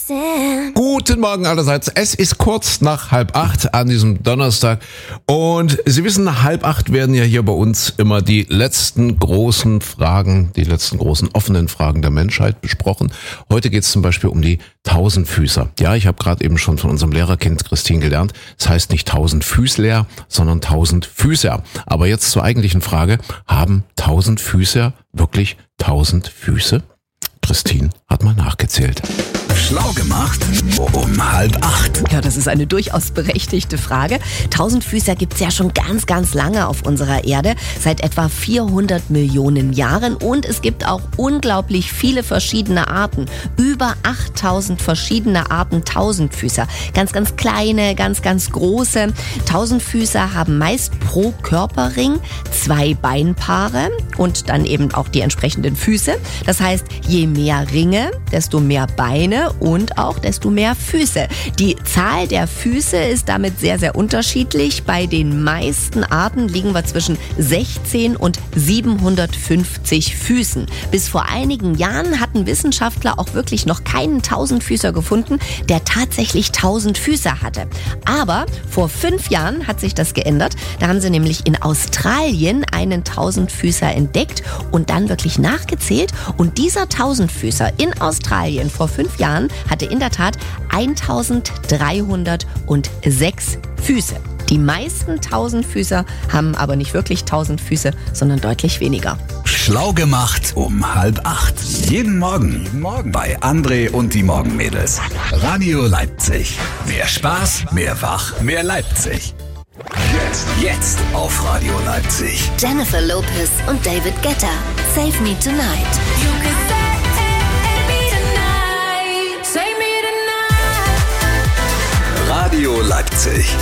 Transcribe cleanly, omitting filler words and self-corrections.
Guten Morgen allerseits. Es ist kurz nach 7:30 an diesem Donnerstag. Und Sie wissen, 7:30 werden ja hier bei uns immer die letzten großen Fragen, die letzten großen offenen Fragen der Menschheit besprochen. Heute geht es zum Beispiel um die Tausendfüßer. Ja, ich habe gerade eben schon von unserem Lehrerkind Christine gelernt. Es heißt nicht Tausendfüßler, sondern Tausendfüßer. Aber jetzt zur eigentlichen Frage. Haben Tausendfüßer wirklich 1000 Füße? Christine hat mal nachgezählt. Schlau gemacht um 7:30. Ja, das ist eine durchaus berechtigte Frage. Tausendfüßer gibt's ja schon ganz, ganz lange auf unserer Erde, seit etwa 400 Millionen Jahren. Und es gibt auch unglaublich viele verschiedene Arten. Über 8000 verschiedene Arten Tausendfüßer. Ganz, ganz kleine, ganz, ganz große. Tausendfüßer haben meist pro Körperring 2 Beinpaare und dann eben auch die entsprechenden Füße. Das heißt, je mehr Ringe, desto mehr Beine und auch desto mehr Füße. Die Zahl der Füße ist damit sehr, sehr unterschiedlich. Bei den meisten Arten liegen wir zwischen 16 und 750 Füßen. Bis vor einigen Jahren hatten Wissenschaftler auch wirklich noch keinen Tausendfüßer gefunden, der tatsächlich 1000 Füße hatte. Aber vor 5 Jahren hat sich das geändert. Da haben sie nämlich in Australien einen Tausendfüßer entdeckt und dann wirklich nachgezählt. Und dieser Tausendfüßer in Australien vor 5 Jahren hatte in der Tat 1306 Füße. Die meisten Tausendfüßer haben aber nicht wirklich 1000 Füße, sondern deutlich weniger. Schlau gemacht um 7:30. Jeden Morgen bei André und die Morgenmädels. Radio Leipzig. Mehr Spaß, mehr Wach, mehr Leipzig. Jetzt auf Radio Leipzig. Jennifer Lopez und David Guetta. Save Me Tonight. Radio Leipzig.